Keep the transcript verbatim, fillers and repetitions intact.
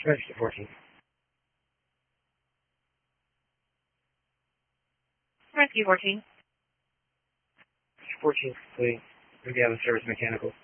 Register fourteen. Rescue fourteen. fourteen, complete. Maybe have a service mechanical.